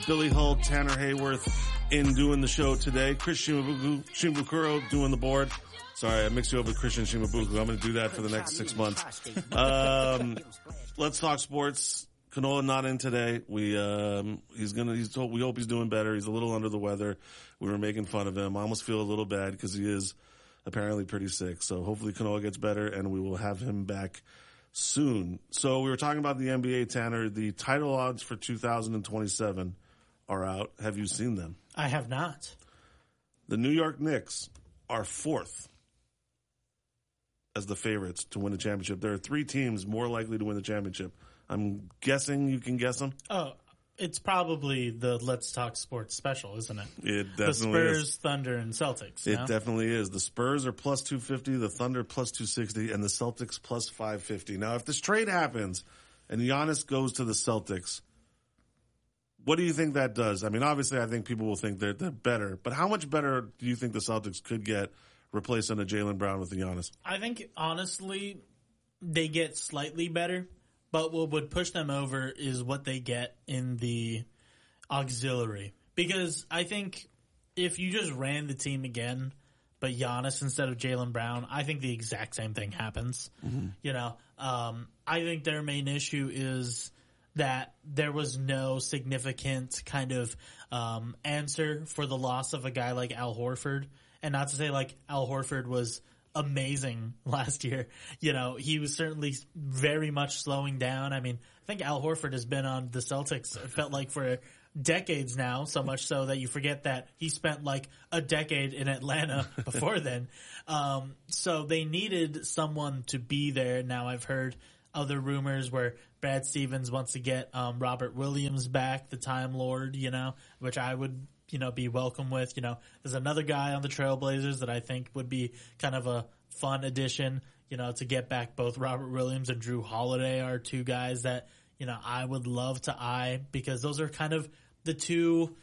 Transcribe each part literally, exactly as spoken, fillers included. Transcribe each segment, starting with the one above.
Billy Hull, Tanner Hayworth in doing the show today. Chris Shimabuku, Shimabukuro doing the board. Sorry, I mixed you up with Christian Shimabuku. I'm going to do that for the next six months. Um, let's talk sports. Kanoa not in today. We, um, he's gonna, he's told, we hope he's doing better. He's a little under the weather. We were making fun of him. I almost feel a little bad because he is apparently pretty sick. So hopefully Kanoa gets better and we will have him back soon. So we were talking about the N B A, Tanner. The title odds for two thousand twenty-seven are out. Have you seen them? I have not. The New York Knicks are fourth as the favorites to win the championship. There are three teams more likely to win the championship. I'm guessing you can guess them. Oh, it's probably the Let's Talk Sports special, isn't it? It definitely the Spurs, is. Thunder, and Celtics. It no? definitely is. The Spurs are plus two fifty, the Thunder plus two sixty, and the Celtics plus five fifty. Now, if this trade happens and Giannis goes to the Celtics, what do you think that does? I mean, obviously, I think people will think they're, they're better, but how much better do you think the Celtics could get replacing a Jaylen Brown with the Giannis? I think, honestly, they get slightly better. But what would push them over is what they get in the auxiliary. Because I think if you just ran the team again, but Giannis instead of Jaylen Brown, I think the exact same thing happens. Mm-hmm. You know, um, I think their main issue is that there was no significant kind of um, answer for the loss of a guy like Al Horford. And not to say like Al Horford was amazing last year. You know, he was certainly very much slowing down. I mean, I think Al Horford has been on the Celtics, it felt like, for decades now, so much so that you forget that he spent like a decade in Atlanta before then. Um, so they needed someone to be there. Now I've heard other rumors where Brad Stevens wants to get um, Robert Williams back, the Time Lord, you know, which I would you know, be welcome with. You know, there's another guy on the Trailblazers that I think would be kind of a fun addition, you know, to get back both Robert Williams and Drew Holiday are two guys that, you know, I would love to eye because those are kind of the two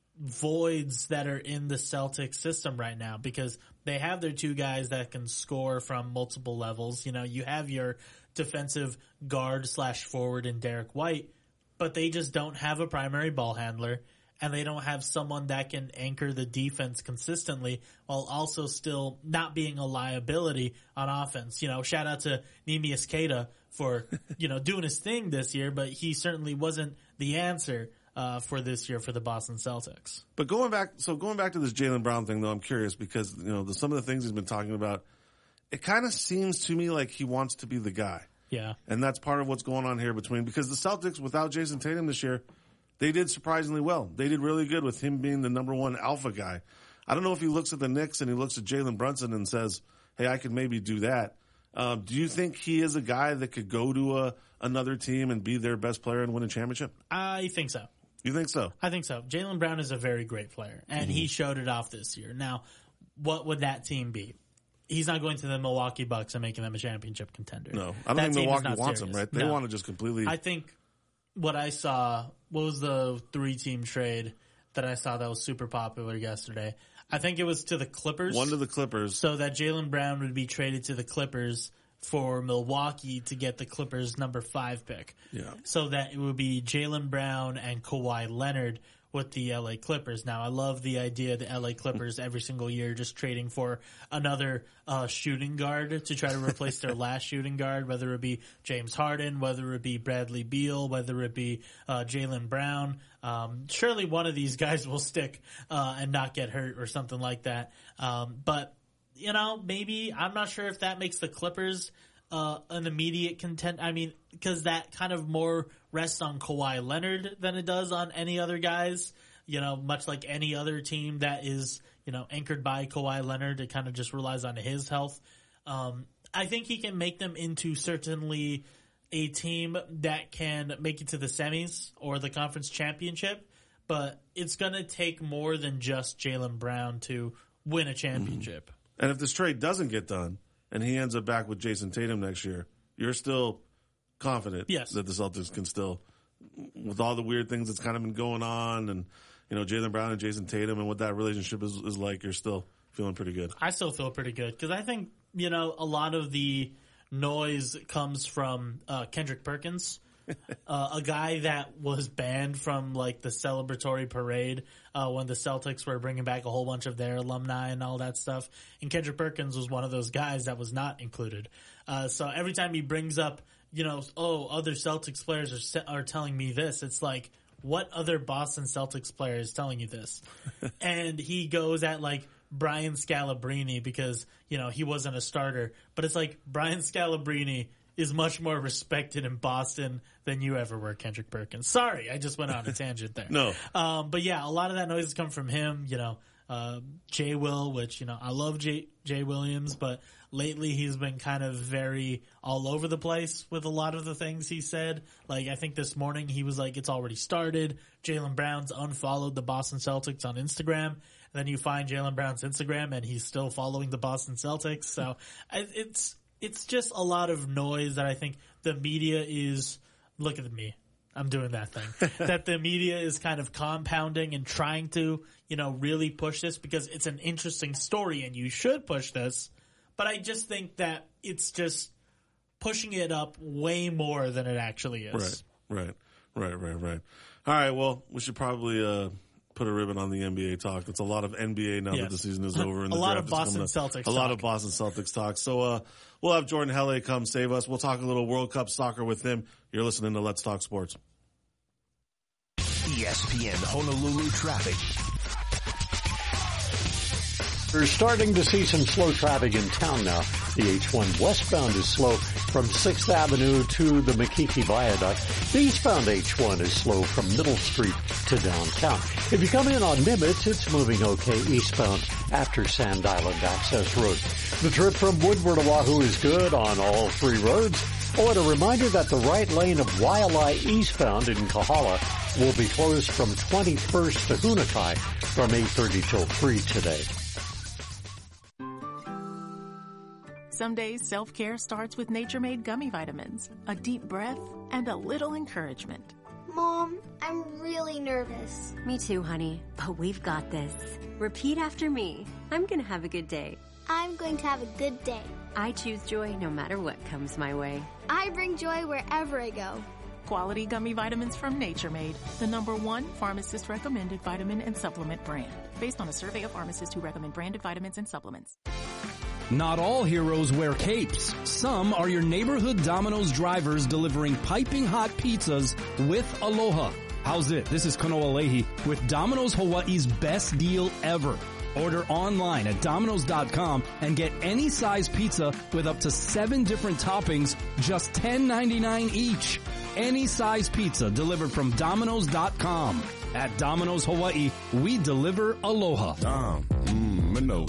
voids that are in the Celtics system right now because they have their two guys that can score from multiple levels. You know, you have your defensive guard slash forward in Derek White, but they just don't have a primary ball handler. And they don't have someone that can anchor the defense consistently while also still not being a liability on offense. You know, shout out to Neemias Queta for, you know, doing his thing this year, but he certainly wasn't the answer uh, for this year for the Boston Celtics. But going back, so going back to this Jaylen Brown thing, though, I'm curious because, you know, the, some of the things he's been talking about, it kind of seems to me like he wants to be the guy. Yeah. And that's part of what's going on here between, because the Celtics, without Jason Tatum this year, they did surprisingly well. They did really good with him being the number one alpha guy. I don't know if he looks at the Knicks and he looks at Jalen Brunson and says, hey, I could maybe do that. Um, do you think he is a guy that could go to a, another team and be their best player and win a championship? I think so. You think so? I think so. Jaylen Brown is a very great player, and mm-hmm. he showed it off this year. Now, what would that team be? He's not going to the Milwaukee Bucks and making them a championship contender. No, I don't that think Milwaukee wants serious. him, right? They no. want to just completely... I think... What I saw, what was the three-team trade that I saw that was super popular yesterday? I think it was to the Clippers. One to the Clippers. So that Jaylen Brown would be traded to the Clippers for Milwaukee to get the Clippers' number five pick. Yeah. So that it would be Jaylen Brown and Kawhi Leonard with the L A Clippers. Now, I love the idea of the L A Clippers every single year just trading for another uh, shooting guard to try to replace their last shooting guard, whether it be James Harden, whether it be Bradley Beal, whether it be uh, Jaylen Brown. Um, surely one of these guys will stick uh, and not get hurt or something like that. Um, but, you know, maybe, I'm not sure if that makes the Clippers uh, an immediate content. I mean, because that kind of more rests on Kawhi Leonard than it does on any other guys, you know, much like any other team that is, you know, anchored by Kawhi Leonard. It kind of just relies on his health. Um, I think he can make them into certainly a team that can make it to the semis or the conference championship, but it's going to take more than just Jaylen Brown to win a championship. Mm-hmm. And if this trade doesn't get done and he ends up back with Jason Tatum next year, you're still confident yes. that the Celtics can still, with all the weird things that's kind of been going on and, you know, Jaylen Brown and Jason Tatum and what that relationship is, is like, you're still feeling pretty good. I still feel pretty good because I think, you know, a lot of the noise comes from uh, Kendrick Perkins uh, a guy that was banned from like the celebratory parade uh, when the Celtics were bringing back a whole bunch of their alumni and all that stuff. And Kendrick Perkins was one of those guys that was not included. Uh, so every time he brings up, you know, oh, other Celtics players are se- are telling me this, it's like, what other Boston Celtics player is telling you this? And he goes at like Brian Scalabrine because, you know, he wasn't a starter. But it's like Brian Scalabrine is much more respected in Boston than you ever were, Kendrick Perkins. Sorry, I just went on a tangent there. No. Um, but yeah, a lot of that noise has come from him, you know, uh, Jay Will, which, you know, I love Jay, Jay Williams, but lately he's been kind of very all over the place with a lot of the things he said. Like, I think this morning he was like, it's already started. Jaylen Brown's unfollowed the Boston Celtics on Instagram. And then you find Jaylen Brown's Instagram and he's still following the Boston Celtics. So it's, it's just a lot of noise that I think the media is, look at me, I'm doing that thing, that the media is kind of compounding and trying to, you know, really push this because it's an interesting story and you should push this. But I just think that it's just pushing it up way more than it actually is. Right, right, right, right, right. All right, well, we should probably uh, put a ribbon on the N B A talk. It's a lot of N B A now yes. that the season is over. And a the lot draft of Boston is coming up. Celtics A talk. lot of Boston Celtics talk. So uh, we'll have Jordan Hele come save us. We'll talk a little World Cup soccer with him. You're listening to Let's Talk Sports. E S P N Honolulu traffic. We're starting to see some slow traffic in town now. The H one westbound is slow from sixth Avenue to the Makiki Viaduct. The eastbound H one is slow from Middle Street to downtown. If you come in on Nimitz, it's moving okay eastbound after Sand Island Access Road. The trip from Woodward to Oahu is good on all three roads. Oh, and a reminder that the right lane of Waialae eastbound in Kahala will be closed from twenty-first to Hunakai from eight thirty till three today. Some days self-care starts with Nature Made gummy vitamins, a deep breath, and a little encouragement. Mom, I'm really nervous. Me too, honey, but we've got this. Repeat after me. I'm gonna have a good day. I'm going to have a good day. I choose joy no matter what comes my way. I bring joy wherever I go. Quality gummy vitamins from Nature Made, the number one pharmacist recommended vitamin and supplement brand, based on a survey of pharmacists who recommend branded vitamins and supplements. Not all heroes wear capes. Some are your neighborhood Domino's drivers delivering piping hot pizzas with aloha. How's it? This is Kanoa Leahy with Domino's Hawaii's best deal ever. Order online at Domino's dot com and get any size pizza with up to seven different toppings, just ten ninety-nine each. Any size pizza delivered from Domino's dot com. At Domino's Hawaii, we deliver aloha. Dom, mmm, my nose.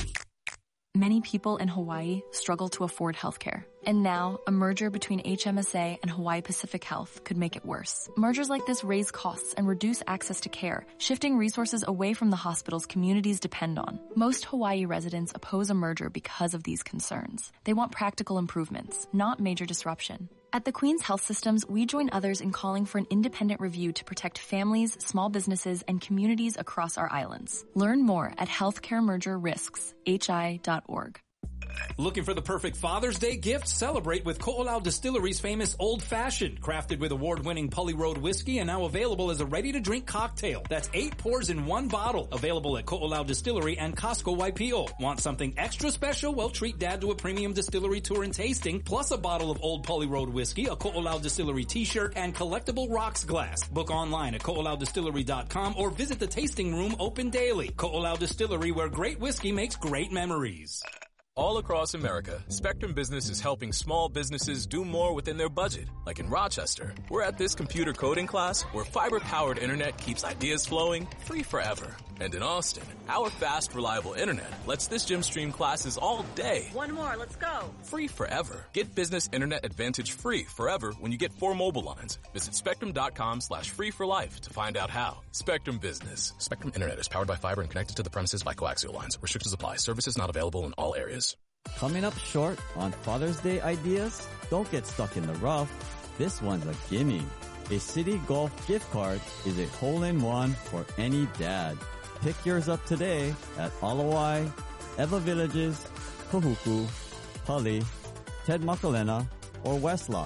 Many people in Hawaii struggle to afford healthcare. And now, a merger between H M S A and Hawaii Pacific Health could make it worse. Mergers like this raise costs and reduce access to care, shifting resources away from the hospitals communities depend on. Most Hawaii residents oppose a merger because of these concerns. They want practical improvements, not major disruption. At the Queen's Health Systems, we join others in calling for an independent review to protect families, small businesses, and communities across our islands. Learn more at healthcare merger risks h i dot org. Looking for the perfect Father's Day gift? Celebrate with Ko'olau Distillery's famous Old Fashioned, crafted with award-winning Pully Road whiskey and now available as a ready-to-drink cocktail. That's eight pours in one bottle. Available at Ko'olau Distillery and Costco Waipio. Want something extra special? Well, treat Dad to a premium distillery tour and tasting, plus a bottle of Old Pully Road whiskey, a Ko'olau Distillery t-shirt, and collectible rocks glass. Book online at ko'olau distillery dot com or visit the tasting room open daily. Ko'olau Distillery, where great whiskey makes great memories. All across America, Spectrum Business is helping small businesses do more within their budget. Like in Rochester, we're at this computer coding class where fiber-powered internet keeps ideas flowing free forever. And in Austin, our fast, reliable internet lets this gym stream classes all day. One more, let's go. Free forever. Get Business Internet Advantage free forever when you get four mobile lines. Visit spectrum.com slash free for life to find out how. Spectrum Business. Spectrum Internet is powered by fiber and connected to the premises by coaxial lines. Restrictions apply. Services not available in all areas. Coming up short on Father's Day ideas? Don't get stuck in the rough. This one's a gimme. A City Golf gift card is a hole-in-one for any dad. Pick yours up today at Alawai, Eva Villages, Kahuku, Pali, Ted Makalena, or Westlock.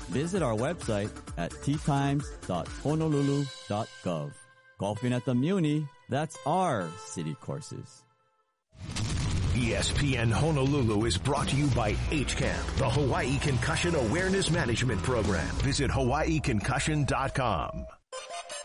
Visit our website at tee times dot honolulu dot gov. Golfing at the Muni, that's our city courses. E S P N Honolulu is brought to you by H CAMP, the Hawaii Concussion Awareness Management Program. Visit hawaii concussion dot com.